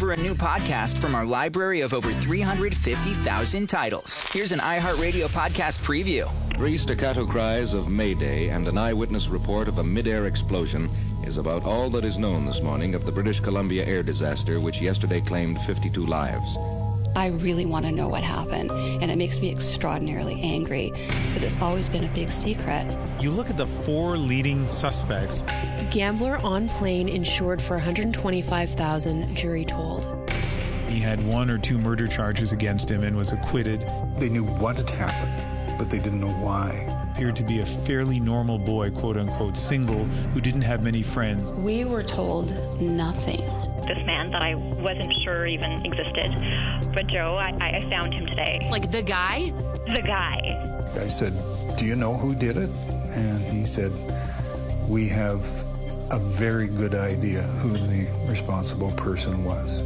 Discover a new podcast from our library of over 350,000 titles. Here's an iHeartRadio podcast preview. 3 staccato cries of Mayday and an eyewitness report of a mid-air explosion is about all that is known this morning of the British Columbia air disaster, which yesterday claimed 52 lives. I really want to know what happened, and it makes me extraordinarily angry that it's always been a big secret. You look at the 4 leading suspects. Gambler on plane insured for $125,000, jury told. He had 1 or 2 murder charges against him and was acquitted. They knew what had happened, but they didn't know why. Appeared to be a fairly normal boy, quote-unquote, single, who didn't have many friends. We were told nothing. This man that I wasn't sure even existed. But Joe, I found him today. Like the guy? The guy. I said, "Do you know who did it?" And he said, "We have a very good idea who the responsible person was."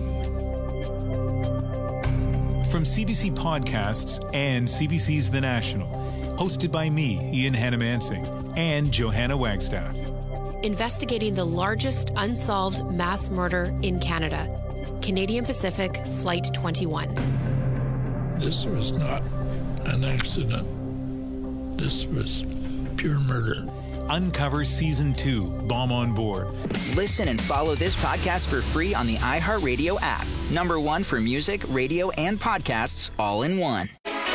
From CBC Podcasts and CBC's The National, hosted by me, Ian Hannamansing, and Johanna Wagstaff. Investigating the largest unsolved mass murder in Canada. Canadian Pacific Flight 21. This was not an accident. This was pure murder. Uncover Season 2, Bomb on Board. Listen and follow this podcast for free on the iHeartRadio app. #1 for music, radio, and podcasts all in one.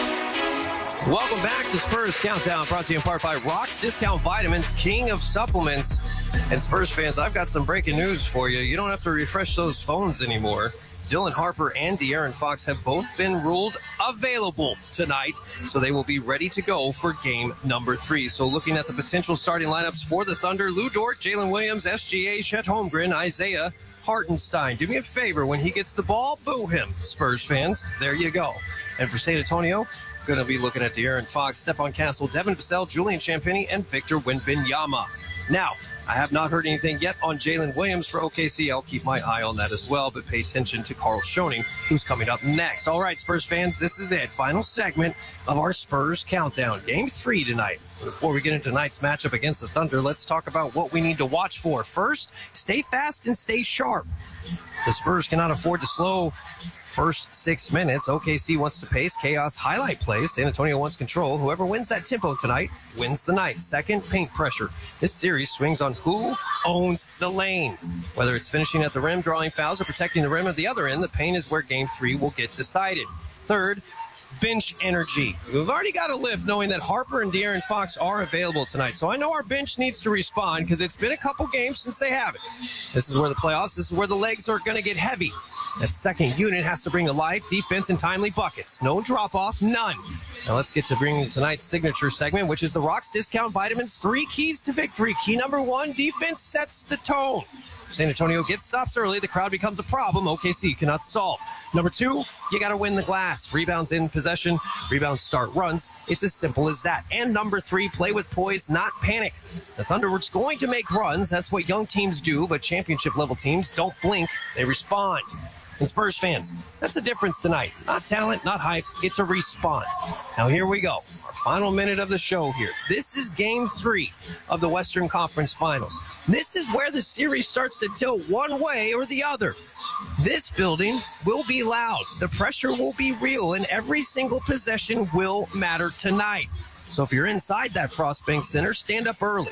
Welcome back to Spurs Countdown, brought to you in part by Rock's Discount Vitamins, king of supplements. And Spurs fans, I've got some breaking news for you. You don't have to refresh those phones anymore. Dylan Harper and De'Aaron Fox have both been ruled available tonight, so they will be ready to go for game number 3. So looking at the potential starting lineups for the Thunder, Lou Dort, Jalen Williams, SGA, Chet Holmgren, Isaiah Hartenstein. Do me a favor, when he gets the ball, boo him, Spurs fans. There you go. And for San Antonio, going to be looking at De'Aaron Fox, Stephon Castle, Devin Vassell, Julian Champagny, and Victor Wembanyama. Now, I have not heard anything yet on Jalen Williams for OKC. I'll keep my eye on that as well, but pay attention to Carl Schoening, who's coming up next. All right, Spurs fans, this is it. Final segment of our Spurs Countdown. Game 3 tonight. Before we get into tonight's matchup against the Thunder, let's talk about what we need to watch for. First, stay fast and stay sharp. The Spurs cannot afford to slow first 6 minutes. OKC wants to pace, chaos, highlight plays. San Antonio wants control. Whoever wins that tempo tonight wins the night. Second, paint pressure. This series swings on who owns the lane. Whether it's finishing at the rim, drawing fouls, or protecting the rim at the other end, the paint is where game 3 will get decided. Third, bench energy. We've already got a lift knowing that Harper and De'Aaron Fox are available tonight. So I know our bench needs to respond because it's been a couple games since they haven't. This is where the playoffs, this is where the legs are going to get heavy. That second unit has to bring to life defense and timely buckets. No drop-off, none. Now let's get to bringing tonight's signature segment, which is the Rock's Discount Vitamins 3 Keys to Victory. Key number 1, defense sets the tone. San Antonio gets stops early. The crowd becomes a problem. OKC cannot solve. Number 2, you got to win the glass. Rebounds in possession. Rebounds start runs. It's as simple as that. And number 3, play with poise, not panic. The Thunder were going to make runs. That's what young teams do, but championship-level teams don't blink. They respond. And Spurs fans, that's the difference tonight. Not talent, not hype. It's a response. Now here we go. Our final minute of the show here. This is game 3 of the Western Conference Finals. This is where the series starts to tilt one way or the other. This building will be loud. The pressure will be real, and every single possession will matter tonight. So if you're inside that Frostbank Center, stand up early.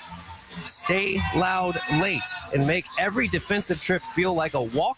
Stay loud late and make every defensive trip feel like a wall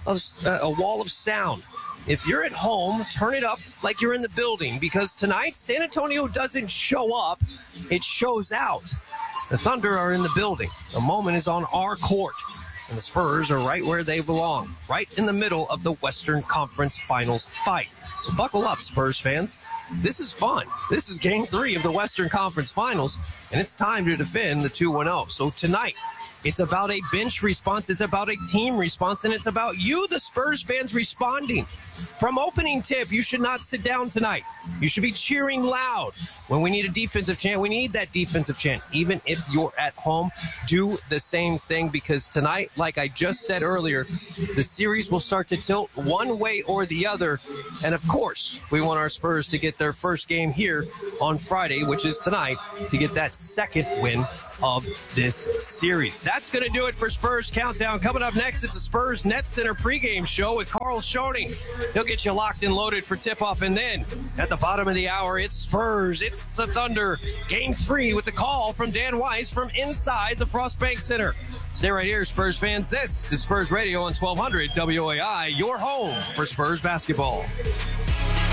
of sound. If you're at home, turn it up like you're in the building, because tonight San Antonio doesn't show up, it shows out. The Thunder are in the building. The moment is on our court, and the Spurs are right where they belong, right in the middle of the Western Conference Finals fight. So buckle up, Spurs fans. This is fun. This is game 3 of the Western Conference Finals, and it's time to defend the 2-1-0. So tonight, it's about a bench response, it's about a team response, and it's about you, the Spurs fans, responding. From opening tip, you should not sit down tonight. You should be cheering loud. When we need a defensive chant, we need that defensive chant. Even if you're at home, do the same thing, because tonight, like I just said earlier, the series will start to tilt one way or the other. And of course, we want our Spurs to get their first game here on Friday, which is tonight, to get that second win of this series. That's going to do it for Spurs Countdown. Coming up next, it's a Spurs Net Center pregame show with Carl Schoening. He'll get you locked and loaded for tip-off. And then at the bottom of the hour, it's Spurs. It's the Thunder. Game 3 with the call from Dan Weiss from inside the Frostbank Center. Stay right here, Spurs fans. This is Spurs Radio on 1200 WOAI, your home for Spurs basketball.